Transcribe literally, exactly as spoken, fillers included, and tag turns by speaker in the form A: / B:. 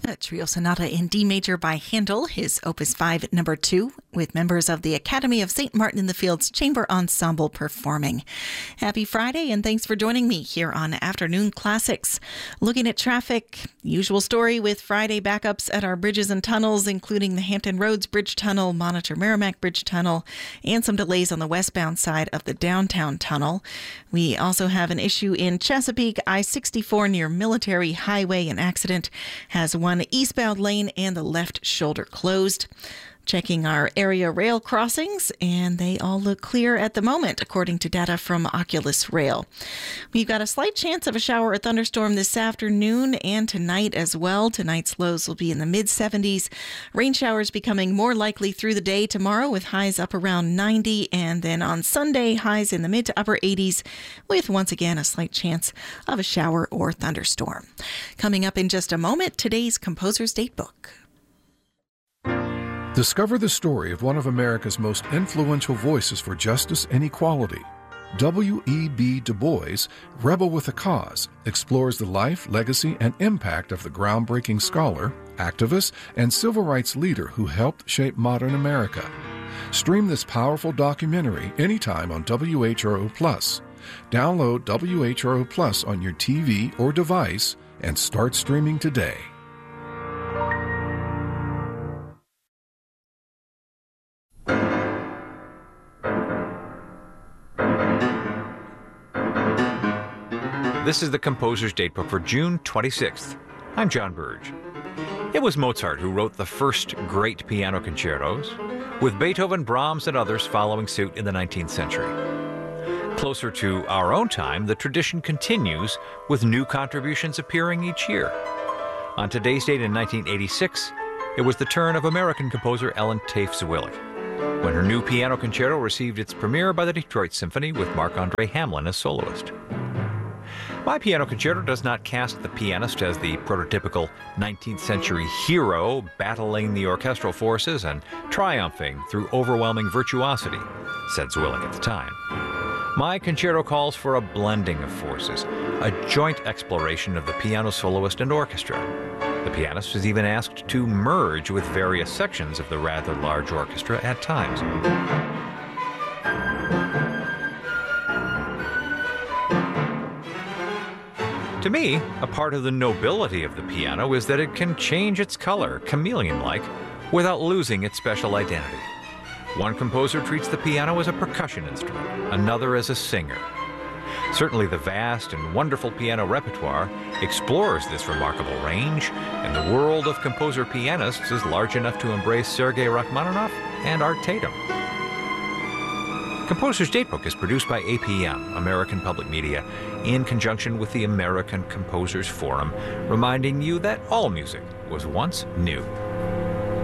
A: A trio sonata in D major by Handel, his Opus five, number two, with members of the Academy of Saint Martin in the Fields Chamber Ensemble performing. Happy Friday, and thanks for joining me here on Afternoon Classics. Looking at traffic, usual story with Friday backups at our bridges and tunnels, including the Hampton Roads Bridge Tunnel, Monitor Merrimack Bridge Tunnel, and some delays on the westbound side of the downtown tunnel. We also have an issue in Chesapeake, I sixty-four near Military Highway. An accident has one eastbound lane and the left shoulder closed. Checking our area rail crossings, and they all look clear at the moment, according to data from Oculus Rail. We've got a slight chance of a shower or thunderstorm this afternoon and tonight as well. Tonight's lows will be in the mid seventies. Rain showers becoming more likely through the day tomorrow, with highs up around ninety, and then on Sunday, highs in the mid to upper eighties, with once again a slight chance of a shower or thunderstorm. Coming up in just a moment, today's Composer's Datebook.
B: Discover the story of one of America's most influential voices for justice and equality. W E B Du Bois, Rebel with a Cause, explores the life, legacy, and impact of the groundbreaking scholar, activist, and civil rights leader who helped shape modern America. Stream this powerful documentary anytime on W H R O Plus. Download W H R O Plus on your T V or device and start streaming today.
C: This is the Composer's Datebook for June twenty-sixth. I'm John Burge. It was Mozart who wrote the first great piano concertos, with Beethoven, Brahms, and others following suit in the nineteenth century. Closer to our own time, the tradition continues, with new contributions appearing each year. On today's date in nineteen eighty-six, it was the turn of American composer Ellen Tafe-Zwilich, when her new piano concerto received its premiere by the Detroit Symphony with Marc-Andre Hamelin as soloist. My Piano Concerto does not cast the pianist as the prototypical nineteenth century hero battling the orchestral forces and triumphing through overwhelming virtuosity, said Zwilich at the time. My concerto calls for a blending of forces, a joint exploration of the piano soloist and orchestra. The pianist was even asked to merge with various sections of the rather large orchestra at times. To me, a part of the nobility of the piano is that it can change its color, chameleon-like, without losing its special identity. One composer treats the piano as a percussion instrument, another as a singer. Certainly the vast and wonderful piano repertoire explores this remarkable range, and the world of composer-pianists is large enough to embrace Sergei Rachmaninoff and Art Tatum. Composer's Datebook is produced by A P M, American Public Media, in conjunction with the American Composers Forum, reminding you that all music was once new.